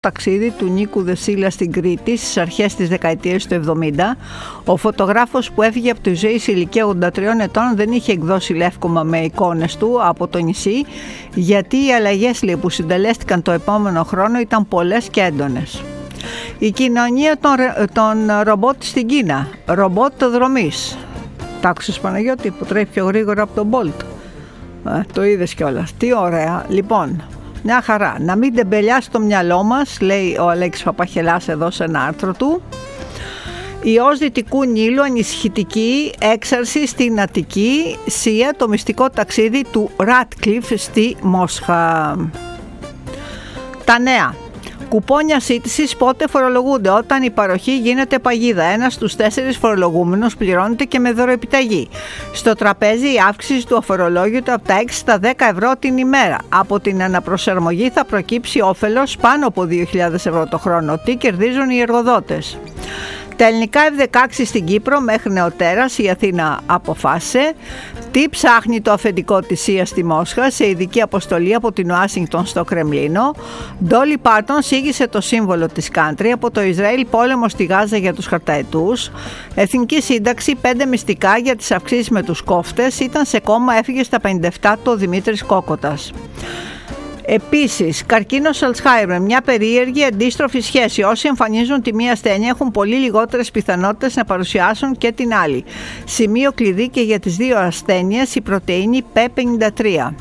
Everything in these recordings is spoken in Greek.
ταξίδι του Νίκου Δεσίλα στην Κρήτη στις αρχές της δεκαετίας του 70, ο φωτογράφος που έφυγε από τη ζωή σε ηλικία 83 ετών δεν είχε εκδώσει λεύκομα με εικόνες του από το νησί, γιατί οι αλλαγές που συντελέστηκαν το επόμενο χρόνο ήταν πολλές και έντονες. Η κοινωνία των ρομπότ στην Κίνα, ρομπότ δρομής. Τα άκουσες, Παναγιώτη, που τρέχει πιο γρήγορα από τον Bolt? Το είδες κιόλας. Τι ωραία. Λοιπόν, μια χαρά. Να μην τεμπελιάσει το μυαλό μας, λέει ο Αλέξης Παπαχελάς εδώ σε ένα άρθρο του. Ιός Δυτικού Νείλου, ανησυχητική έξαρση στην Αττική, Σία, το μυστικό ταξίδι του Ράτκλιφ στη Μόσχα. Τα νέα. Κουπόνια σύντησης πότε φορολογούνται? Όταν η παροχή γίνεται παγίδα. 1 στους 4 φορολογούμενους πληρώνεται και με δωροεπιταγή. Στο τραπέζι η αύξηση του αφορολόγιου από τα 6 στα 10 ευρώ την ημέρα. Από την αναπροσαρμογή θα προκύψει όφελος πάνω από 2.000 ευρώ το χρόνο. Τι κερδίζουν οι εργοδότες? Τα ελληνικά F-16 στην Κύπρο μέχρι νεοτέρας, η Αθήνα αποφάσισε. Τι ψάχνει το αφεντικό της ΣΥΑ στη Μόσχα σε ειδική αποστολή από την Ουάσιγκτον στο Κρεμλίνο? Ντόλι Πάρτον σήγησε το σύμβολο της country από το Ισραήλ, πόλεμο στη Γάζα για τους χαρταετούς. Εθνική σύνταξη, 5 μυστικά για τις αυξήσεις με τους κόφτες. Ήταν σε κόμμα, έφυγε στα 57 του ο Δημήτρης Κόκοτας. Επίσης, καρκίνος Αλτσχάιμερ, μια περίεργη αντίστροφη σχέση. Όσοι εμφανίζουν τη μία ασθένεια έχουν πολύ λιγότερες πιθανότητες να παρουσιάσουν και την άλλη. Σημείο κλειδί και για τις δύο ασθένειες η πρωτεΐνη P53.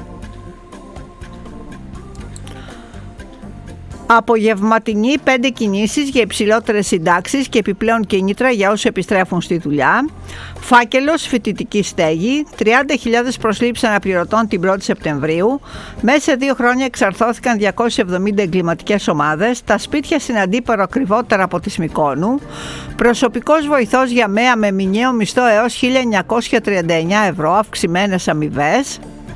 Απογευματινή 5 κινήσεις για υψηλότερες συντάξεις και επιπλέον κίνητρα για όσους επιστρέφουν στη δουλειά. Φάκελος, φοιτητική στέγη. 30.000 προσλήψεις αναπληρωτών την 1η Σεπτεμβρίου. Μέσα σε 2 χρόνια εξαρθώθηκαν 270 εγκληματικές ομάδες. Τα σπίτια στην Αντίπαρο ακριβότερα από τη Μυκόνου. Προσωπικός βοηθός για ΜΕΑ με μηνιαίο μισθό έως 1.939 ευρώ, αυξημένες αμοιβές.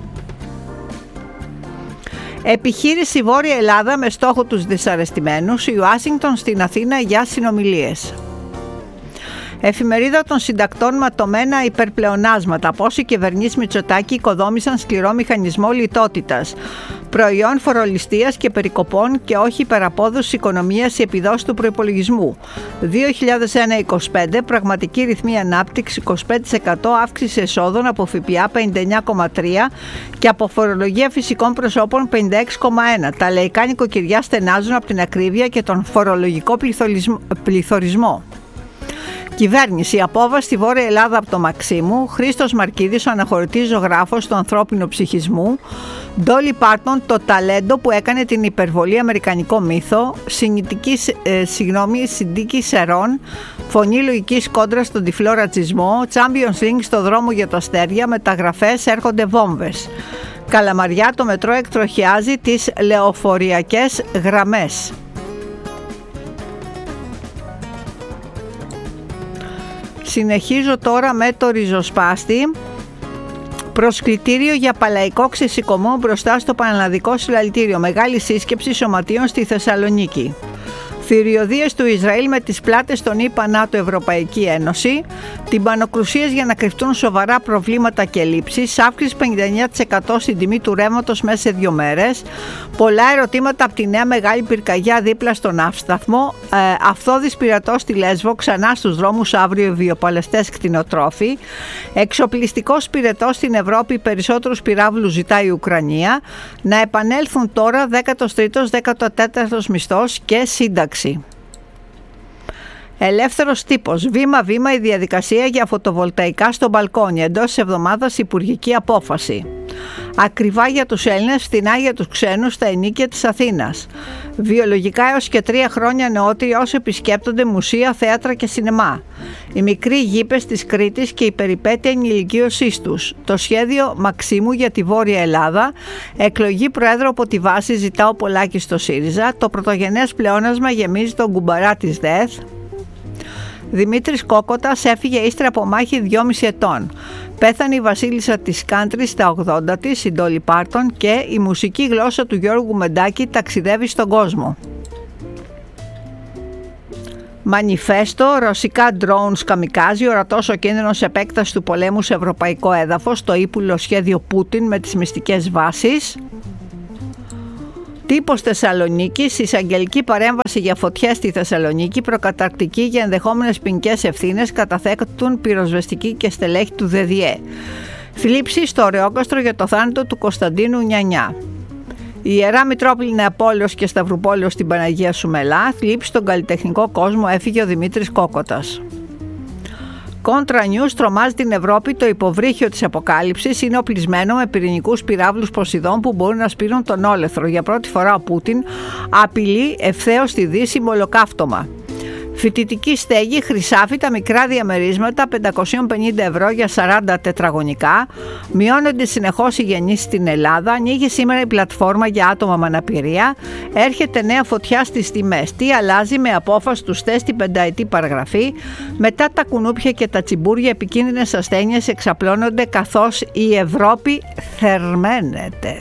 Επιχείρηση Βόρεια Ελλάδα με στόχο τους δυσαρεστημένους, η Ουάσιγκτον στην Αθήνα για συνομιλίες. Εφημερίδα των συντακτών ματωμένα υπερπλεονάσματα. Πώς οι κυβερνήσεις Μητσοτάκη οικοδόμησαν σκληρό μηχανισμό λιτότητας. Προϊόν φορολιστίας και περικοπών και όχι υπεραπόδοση οικονομίας η επιδόση του προϋπολογισμού. 2001-25 πραγματική ρυθμή ανάπτυξη 25%, αύξηση εσόδων από ΦΠΑ 59,3% και από φορολογία φυσικών προσώπων 56,1%. Τα λαϊκά νοικοκυριά στενάζουν από την ακρίβεια και τον φορολογικό πληθωρισμό. Κυβέρνηση, απόβαση στη Βόρεια Ελλάδα από το Μαξίμου. Χρήστος Μαρκίδης, ο αναχωρητής ζωγράφος του ανθρώπινου ψυχισμού. Ντόλι Πάρτον, το ταλέντο που έκανε την υπερβολή αμερικανικό μύθο. Συντίκη Σερών, φωνή λογικής κόντρα στον τυφλό ρατσισμό. Champions League στο δρόμο για τα αστέρια. Μεταγραφές, έρχονται βόμβες. Καλαμαριά, το μετρό εκτροχιάζει τις λεωφοριακές γραμμές. Συνεχίζω τώρα με το ριζοσπάστη. Προσκλητήριο για παλαϊκό ξεσηκωμό μπροστά στο Πανελλαδικό Συλλαλητήριο. Μεγάλη σύσκεψη σωματείων στη Θεσσαλονίκη. Θηριωδίες του Ισραήλ με τις πλάτες των ΗΠΑ, ΝΑΤΟ, Ευρωπαϊκή Ένωση. Τυμπανοκρουσίες για να κρυφτούν σοβαρά προβλήματα και λήψεις. Αύξηση 59% στην τιμή του ρεύματος μέσα σε 2 μέρες. Πολλά ερωτήματα από τη νέα μεγάλη πυρκαγιά δίπλα στον ναύσταθμο. Αυθώδης πειρατός στη Λέσβο, ξανά στους δρόμους αύριο οι βιοπαλαιστές κτηνοτρόφοι. Εξοπλιστικός πυρετός στην Ευρώπη, περισσότερους πυράβλους ζητάει η Ουκρανία. Να επανέλθουν τώρα 13ος, 14ος μισθός και σύνταξη. Ελεύθερος τύπος. Βήμα-βήμα η διαδικασία για φωτοβολταϊκά στο μπαλκόνι. Εντός της εβδομάδας υπουργική απόφαση. Ακριβά για τους Έλληνες, φθηνά για τους ξένους στα ενοίκια της Αθήνας. Βιολογικά έως και 3 χρόνια νεότεροι όσοι επισκέπτονται μουσεία, θέατρα και σινεμά. Οι μικροί γήπες της Κρήτης και η περιπέτεια ενηλικίωσής τους. Το σχέδιο Μαξίμου για τη Βόρεια Ελλάδα. Εκλογή Προέδρου από τη βάση ζητά ο Πολάκης στο ΣΥΡΙΖΑ. Το πρωτογενές πλεόνασμα γεμίζει τον κουμπαρά της ΔΕΘ. Δημήτρης Κόκοτας έφυγε ύστερα από μάχη 2,5 ετών. Πέθανε η βασίλισσα της country στα 80 της, η Ντόλι Πάρτον, και η μουσική γλώσσα του Γιώργου Μεντάκη ταξιδεύει στον κόσμο. Μανιφέστο, ρωσικά drones καμικάζι, ορατός ο κίνδυνος επέκταση του πολέμου σε ευρωπαϊκό έδαφος, το ύπουλο σχέδιο Πούτιν με τις μυστικές βάσεις. Τύπος Θεσσαλονίκης, εισαγγελική παρέμβαση για φωτιές στη Θεσσαλονίκη, προκαταρκτική για ενδεχόμενες ποινικές ευθύνες, καταθέτουν πυροσβεστική και στελέχη του ΔΔΕ. Θλίψη στο Ωρεόκαστρο για το θάνατο του Κωνσταντίνου Νιανιά. Η Ιερά Μητρόπολη Νεαπόλεως και Σταυρουπόλεως στην Παναγία Σουμελά. Θλίψη στον καλλιτεχνικό κόσμο, έφυγε ο Δημήτρης Κόκοτας. Contra News τρομάζει την Ευρώπη, το υποβρύχιο της αποκάλυψης είναι οπλισμένο με πυρηνικούς πυράβλους Ποσειδών που μπορούν να σπείρουν τον όλεθρο. Για πρώτη φορά ο Πούτιν απειλεί ευθέως τη Δύση με ολοκαύτωμα. Φοιτητική στέγη, Χρυσάφι, τα μικρά διαμερίσματα, 550 ευρώ για 40 τετραγωνικά. Μειώνονται συνεχώς οι γεννήσεις στην Ελλάδα. Ανοίγει σήμερα η πλατφόρμα για άτομα με αναπηρία. Έρχεται νέα φωτιά στις τιμές. Τι αλλάζει με απόφαση του ΣΤΕ στην πενταετή παραγραφή. Μετά τα κουνούπια και τα τσιμπούρια, επικίνδυνες ασθένειες εξαπλώνονται καθώς η Ευρώπη θερμαίνεται.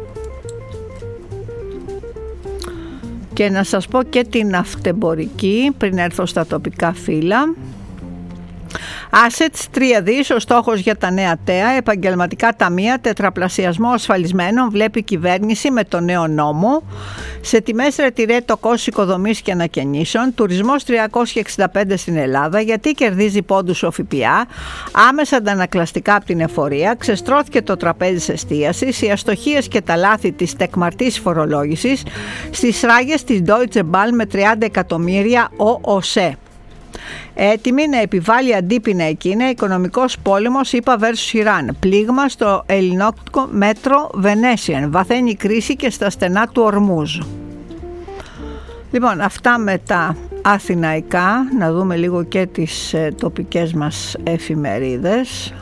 Και να σας πω και την αυτεμπορική πριν έρθω στα τοπικά φύλλα. Assets 3 δις, ο στόχος για τα νέα ΤΕΑ, επαγγελματικά ταμεία, τετραπλασιασμό ασφαλισμένων βλέπει η κυβέρνηση με το νέο νόμο. Σε τιμές ρετυρέ το κόστος οικοδομής και ανακαινήσεων, τουρισμός 365 στην Ελλάδα, γιατί κερδίζει πόντους ο ΦΠΑ, άμεσα αντανακλαστικά από την εφορία, ξεστρώθηκε το τραπέζι της εστίασης, οι αστοχίες και τα λάθη της τεκμαρτής φορολόγησης, στις ράγες της Deutsche Bahn με 30 εκατομμύρια ο ΟΣΕ. Έτοιμη να επιβάλλει αντίπεινα η Κίνα, οικονομικός πόλεμος ΗΠΑ vs Ιράν. Πλήγμα στο ελληνικό μέτρο Venetian. Βαθαίνει η κρίση και στα στενά του Ορμούζ. Λοιπόν, αυτά με τα αθηναϊκά. Να δούμε λίγο και τις τοπικές μας εφημερίδες.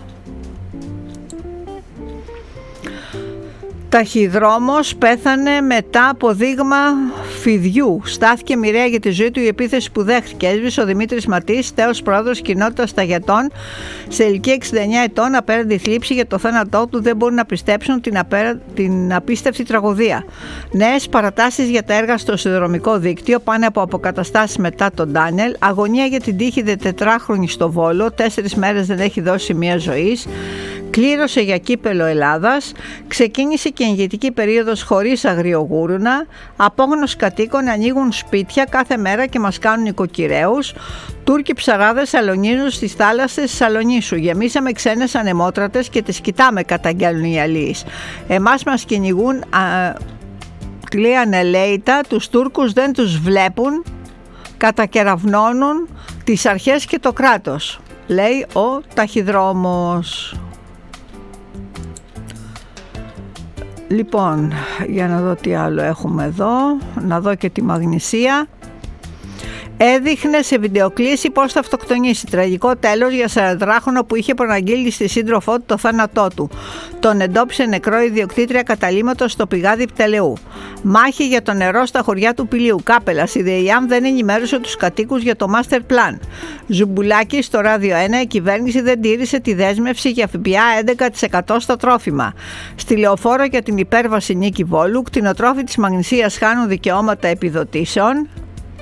Ταχυδρόμος πέθανε μετά από δείγμα φιδιού. Στάθηκε μοιραία για τη ζωή του η επίθεση που δέχτηκε. Έσβησε ο Δημήτρης Ματής, τέος πρόεδρος κοινότητας Ταγετών, σε ηλικία 69 ετών, απέραντη θλίψη για το θάνατό του. Δεν μπορούν να πιστέψουν την απίστευτη τραγωδία. Νέες παρατάσεις για τα έργα στο σιδηροδρομικό δίκτυο, πάνε από αποκαταστάσεις μετά τον Ντάνιελ. Αγωνία για την τύχη 4χρονη στο Βόλο, 4 μέρες δεν έχει δώσει μία ζωής. Κλήρωσε για κύπελο Ελλάδας, ξεκίνησε και ηγετική περίοδος χωρίς αγριογούρουνα, απόγνωση κατοίκων ανοίγουν σπίτια κάθε μέρα και μας κάνουν νοικοκυρέους, Τούρκοι ψαράδες αλωνίζουν στις θάλασσες Σαλονίσου, γεμίσαμε ξένες ανεμότρατες και τις κοιτάμε, καταγγέλνουν οι αλίες. Εμάς μας κυνηγούν, λέει ανελαίητα, τους Τούρκους δεν τους βλέπουν, κατακεραυνώνουν τις αρχές και το κράτος, λέει ο Ταχυδρόμος. Λοιπόν, για να δω τι άλλο έχουμε εδώ, να δω και τη Μαγνησία. Έδειχνε σε βιντεοκλήση πώς θα αυτοκτονήσει. Τραγικό τέλος για 40χρονο που είχε προαναγγείλει στη σύντροφό του το θάνατό του. Τον εντόπισε νεκρό ιδιοκτήτρια καταλύματος στο πηγάδι Πτελεού. Μάχη για το νερό στα χωριά του Πηλίου. Κάπελας. Η ΔΕΙΑΜ δεν ενημέρωσε τους κατοίκους για το Master Plan. Ζουμπουλάκη στο Ράδιο 1. Η κυβέρνηση δεν τήρησε τη δέσμευση για ΦΠΑ 11% στα τρόφιμα. Στη Λεωφόρο για την υπέρβαση Νίκη Βόλου. Κτηνοτρόφοι της Μαγνησίας χάνουν δικαιώματα επιδοτήσεων.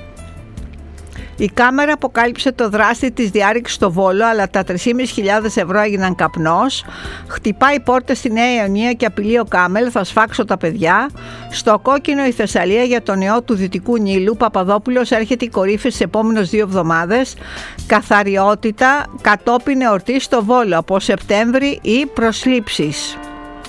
Η κάμερα αποκάλυψε το δράστη της διάρρηξης στο Βόλο, αλλά τα 3.500 ευρώ έγιναν καπνός. Χτυπάει πόρτες στη Νέα Ιωνία και απειλεί ο Κάμελ, θα σφάξω τα παιδιά. Στο κόκκινο η Θεσσαλία για τον ιό του Δυτικού Νείλου. Παπαδόπουλος έρχεται η κορύφη στις επόμενες 2 εβδομάδες. Καθαριότητα κατόπιν εορτής στο Βόλο. Από Σεπτέμβρη οι προσλήψεις.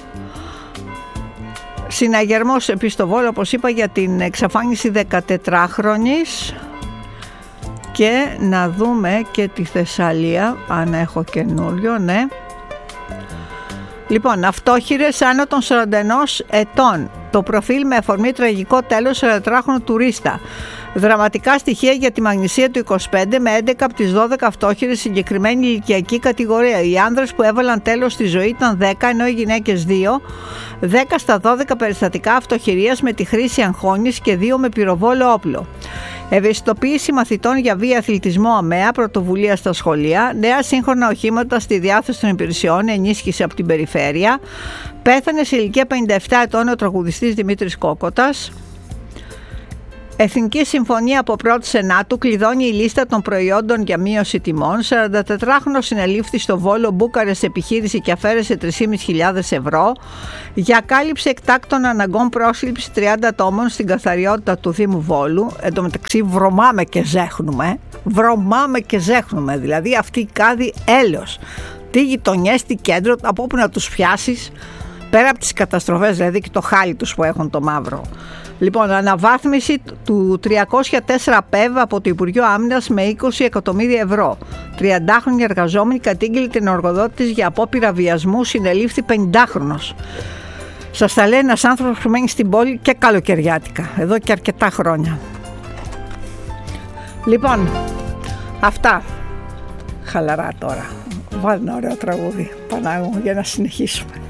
Συναγερμός επίσης στο Βόλο, όπως είπα, για την εξαφάνιση 14χρονης. Και να δούμε και τη Θεσσαλία, αν έχω καινούριο, ναι. Λοιπόν, αυτόχειρες άνω των 41 ετών. Το προφίλ με αφορμή τραγικό τέλος 44χρονου τουρίστα. Δραματικά στοιχεία για τη Μαγνησία του 25 με 11 από τις 12 αυτόχειρες συγκεκριμένη ηλικιακή κατηγορία. Οι άνδρες που έβαλαν τέλος στη ζωή ήταν 10, ενώ οι γυναίκες 2. 10 στα 12 περιστατικά αυτοχειρίας με τη χρήση αγχώνης και 2 με πυροβόλο όπλο. Ευαισθητοποίηση μαθητών για βία, αθλητισμό ΑΜΕΑ, πρωτοβουλία στα σχολεία, νέα σύγχρονα οχήματα στη διάθεση των υπηρεσιών, ενίσχυση από την περιφέρεια. Πέθανε σε ηλικία 57 ετών ο τραγουδιστής Δημήτρης Κόκοτας. Εθνική Συμφωνία από 1η Σενάτου κλειδώνει η λίστα των προϊόντων για μείωση τιμών. 44χρονος συνελήφθη στο Βόλο, μπούκαρε σε επιχείρηση και αφαίρεσε 3.500 ευρώ για κάλυψη εκτάκτων αναγκών πρόσληψη 30 ατόμων στην καθαριότητα του Δήμου Βόλου. Εν τω μεταξύ βρωμάμε και ζέχνουμε. Βρωμάμε και ζέχνουμε. Δηλαδή αυτή η κάδη έλεος. Τι γειτονιές, τι κέντρο, από όπου να τους πιάσεις. Πέρα από τις καταστροφές, δηλαδή και το χάλι τους που έχουν το μαύρο. Λοιπόν, αναβάθμιση του 304 ΠΕΒ από το Υπουργείο Άμυνας με 20 εκατομμύρια ευρώ. 30χρονη εργαζόμενη κατήγγειλε την εργοδότη της για απόπειρα βιασμού, συνελήφθη 50χρονος. Σας τα λέει ένας άνθρωπος που μένει στην πόλη και καλοκαιριάτικα, εδώ και αρκετά χρόνια. Λοιπόν, αυτά. Χαλαρά τώρα. Βάλει ένα ωραίο τραγούδι, Πανάγο, για να συνεχίσουμε.